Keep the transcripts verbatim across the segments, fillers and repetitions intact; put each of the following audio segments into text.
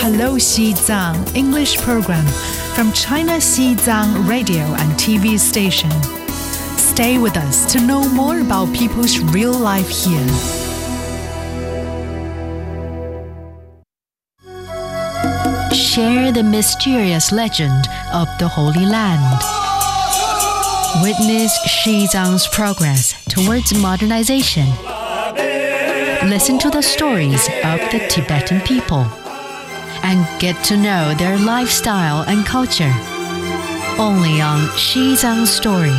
Hello Xizang English program from China Xizang radio and T V station. Stay with us to know more about people's real life here. Share the mysterious legend of the Holy Land. Witness Xizang's progress towards modernization. Listen to the stories of the Tibetan people and get to know their lifestyle and culture. Only on Xizang Story.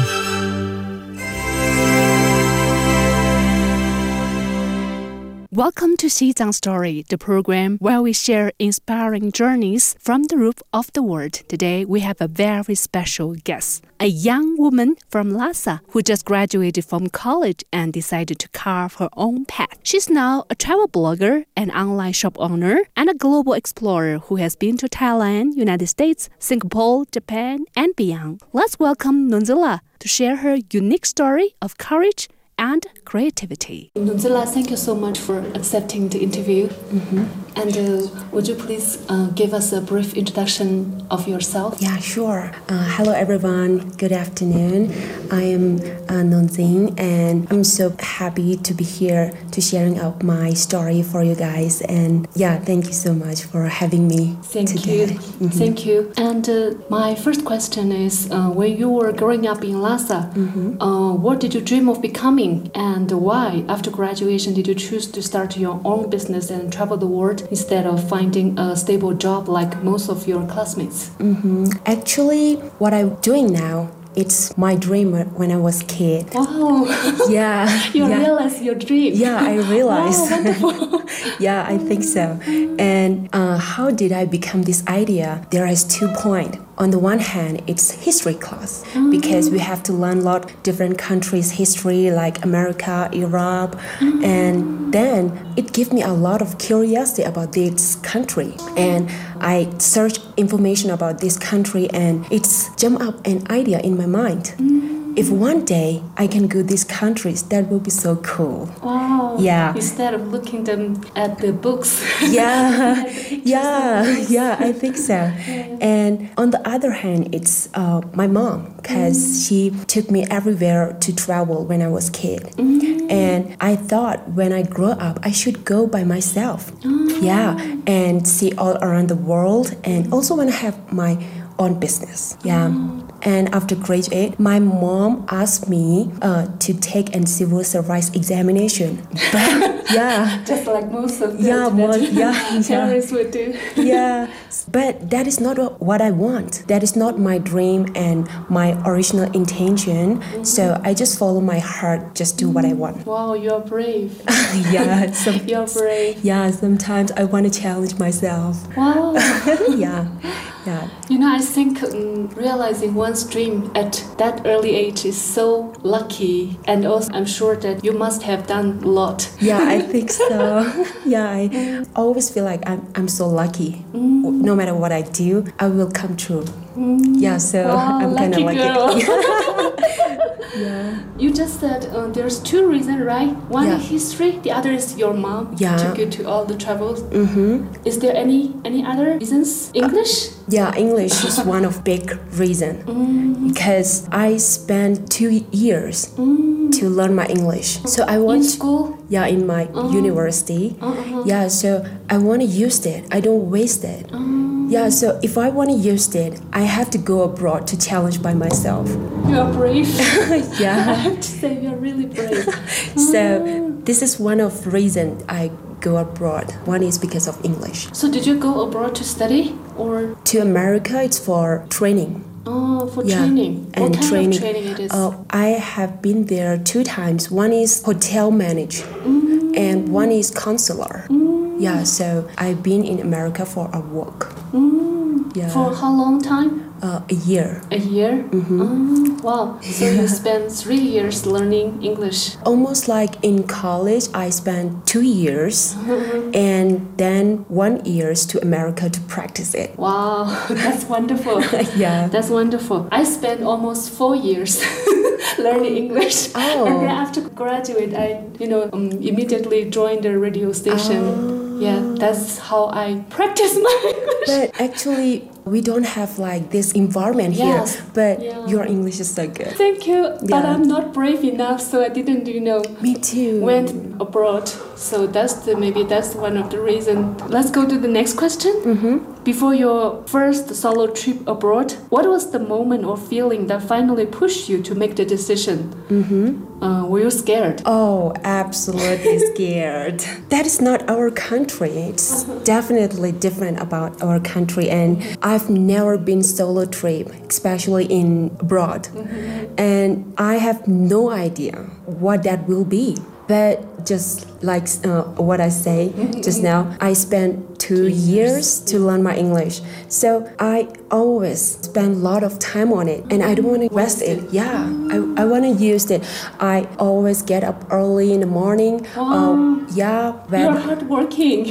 Welcome to Xizang Story, the program where we share inspiring journeys from the roof of the world. Today, we have a very special guest, a young woman from Lhasa who just graduated from college and decided to carve her own path. She's now a travel blogger, an online shop owner, and a global explorer who has been to Thailand, United States, Singapore, Japan, and beyond. Let's welcome Nonzilla to share her unique story of courage and creativity. Nonzilla, thank you so much for accepting the interview. Mm-hmm. And uh, would you please uh, give us a brief introduction of yourself? Yeah, sure. Uh, hello, everyone. Good afternoon. I am uh, Nonzing, and I'm so happy to be here to sharing out my story for you guys. And yeah, thank you so much for having me Thank today. you. Mm-hmm. Thank you. And uh, my first question is, uh, when you were growing up in Lhasa, Mm-hmm. uh, what did you dream of becoming, and why, after graduation, did you choose to start your own business and travel the world instead of finding a stable job like most of your classmates? Mm-hmm. Actually, what I'm doing now, it's my dream when I was a kid. Wow. Yeah. You yeah. realized your dream. Yeah, I realized. Wow, wonderful. Yeah, I think so. And uh, how did I become this idea? There is two points. On the one hand, it's history class mm-hmm. because we have to learn a lot of different countries' history like America, Europe, mm-hmm. and then it gave me a lot of curiosity about this country. And I searched information about this country and it's jumped up an idea in my mind. Mm-hmm. If one day I can go these countries, that will be so cool. Wow. Yeah. Instead of looking them at the books. Yeah. yeah. Yeah, I think so. And on the other hand, it's uh, my mom, because mm. she took me everywhere to travel when I was a kid. Mm. And I thought when I grow up, I should go by myself. Mm. Yeah. And see all around the world, and also want to have my own business. Yeah. Mm. And after graduate, my mom asked me uh, to take a civil service examination. But yeah, just like most of the yeah, well, yeah, parents would do. Yeah, but that is not what I want. That is not my dream and my original intention. Mm-hmm. So I just follow my heart, just do mm-hmm. what I want. Wow, you're brave. Yeah, some, you're brave. Yeah, sometimes I want to challenge myself. Wow. yeah. Yeah. You know, I think um, realizing one's dream at that early age is so lucky, and also I'm sure that you must have done a lot. Yeah, I think so. Yeah, I always feel like I'm I'm so lucky. Mm. No matter what I do, I will come true. Mm. Yeah, so wow, I'm kind of lucky. Yeah. You just said uh, there's two reasons, right? One yeah. is history, the other is your mom yeah. took you to all the travels. Mm-hmm. Is there any any other reasons? English? Uh, yeah, English is one of big reason mm. because I spent two years mm. to learn my English. So I want in school. Yeah, in my uh-huh. university. Uh-huh. Yeah, so I want to use it. I don't waste it. Uh-huh. Yeah, so if I want to use it, I have to go abroad to challenge by myself. You are brave. Yeah. I have to say you are really brave. So this is one of the reasons I go abroad. One is because of English. So did you go abroad to study or? To America, it's for training. Oh, for yeah. training. And what kind training. of training it is? Uh, I have been there two times. One is hotel manager mm. and one is counselor. Mm. Yeah, so I've been in America for a work. Mm. Yeah. For how long time? Uh, a year. A year? Mm-hmm. Oh, wow. So yeah. you spent three years learning English. Almost like in college, I spent two years mm-hmm. and then one year to America to practice it. Wow, that's wonderful. Yeah. That's wonderful. I spent almost four years learning English. Oh. And then after graduate, I, you know, um, immediately joined the radio station. Oh. Yeah, that's how I practice my English. But actually, we don't have like this environment Yes. here. But Yeah. your English is so good. Thank you, but Yeah. I'm not brave enough, so I didn't, you know, Me too. went abroad. So that's the maybe that's one of the reasons. Let's go to the next question. Mm-hmm. Before your first solo trip abroad, what was the moment or feeling that finally pushed you to make the decision? Mm-hmm. Uh, were you scared? Oh, absolutely scared. That is not our country. It's definitely different about our country, and I've never been solo trip, especially in abroad. And I have no idea what that will be. But just like uh, what I say just now, I spent two years to learn my English. So I always spend a lot of time on it, and I don't want to waste it. Yeah, I, I want to use it. I always get up early in the morning. Uh, yeah, You're when, hardworking.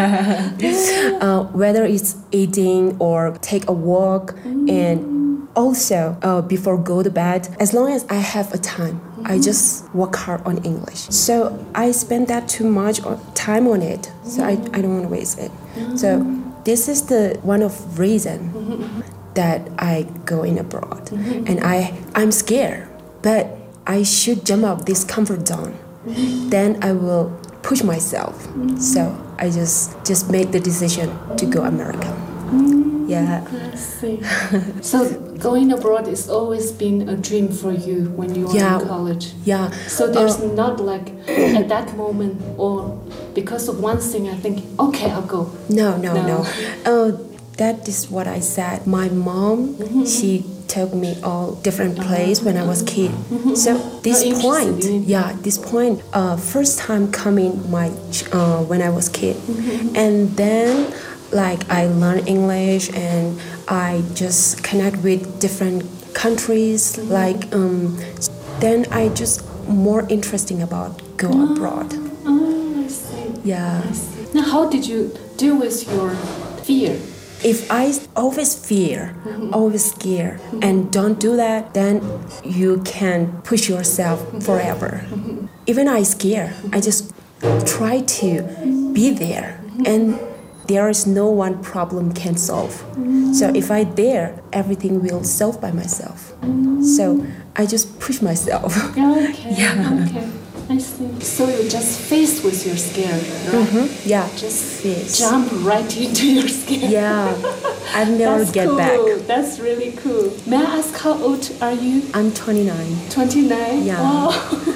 uh, whether it's eating or take a walk, and also uh, before go to bed, as long as I have a time, I just work hard on English. So I spend that too much time on it. So I, I don't want to waste it. So this is the one of reason that I go in abroad, and I I'm scared, but I should jump out this comfort zone. Then I will push myself. So I just just make the decision to go America. Yeah. I see. So going abroad has always been a dream for you when you were Yeah. in college. Yeah. So there's Uh, not like at that moment or because of one thing I think, okay, I'll go. No, no, No. no. Oh, that is what I said. My mom, she took me all different place when I was kid. So this How point, interesting. yeah, this point, uh, first time coming my ch- uh, when I was kid, and then like I learn English and I just connect with different countries. Like um, then I just more interesting about go abroad. Oh, I see. Yeah. I see. Now, how did you deal with your fear? If I always fear, always scared, and don't do that, then you can push yourself forever. Even I scare, I just try to be there, and there is no one problem can solve. So if I there, everything will solve by myself. So I just push myself. Okay. Yeah. Okay. I see. So you just face with your scare, right? Mhm. Yeah, Just face. jump right into your scare. Yeah, I never That's get cool. back. That's really cool. May I ask how old are you? I'm twenty-nine. twenty-nine? Yeah. Wow.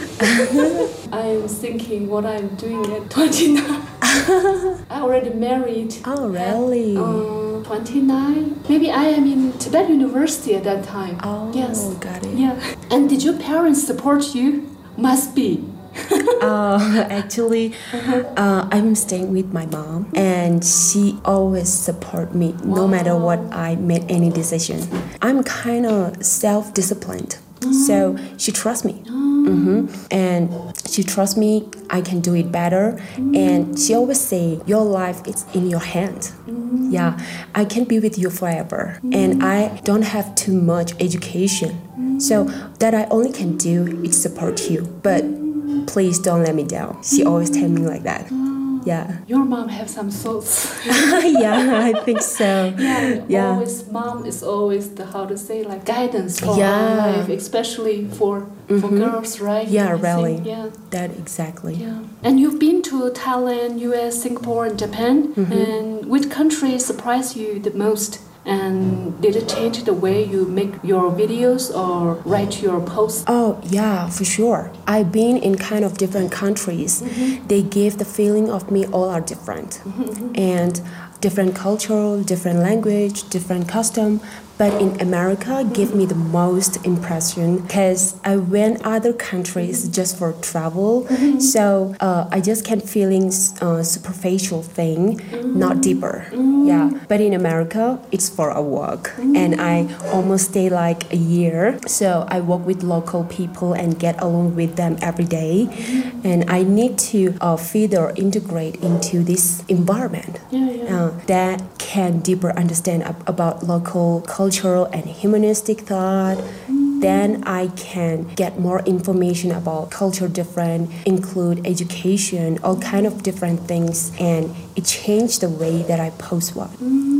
I'm thinking what I'm doing at twenty-nine. I already married. Oh, really? Uh, twenty-nine? Maybe I am in Tibet University at that time. Oh, yes. got it. Yeah. And did your parents support you? Must be. Uh, actually, uh, I'm staying with my mom, and she always support me no matter what I made any decision. I'm kind of self-disciplined, so she trusts me. hmm And she trusts me, I can do it better. And she always say, your life is in your hand. Yeah, I can be with you forever. And I don't have too much education. So that I only can do is support you. But please don't let me down. She always tell me like that. Yeah. Your mom have some thoughts. Yeah, I think so. Yeah, Yeah. always mom is always the how to say like guidance for Yeah. our life, especially for for girls, right? Yeah, I really. think, yeah. That exactly. Yeah. And you've been to Thailand, U S, Singapore, and Japan. And which country surprised you the most? And did it change the way you make your videos or write your posts? Oh, yeah, for sure. I've been in kind of different countries. They give the feeling of me all are different. And different culture, different language, different custom. But in America, give me the most impression because I went other countries just for travel. So uh, I just can feeling uh, superficial thing, not deeper. Yeah. But in America, it's for a work, and I almost stay like a year. So I work with local people and get along with them every day, and I need to uh, feed or integrate into this environment. Yeah, yeah. Uh, that can deeper understand ab- about local cultural and humanistic thought. then I can get more information about culture different, include education, all kind of different things, and it changed the way that I post one.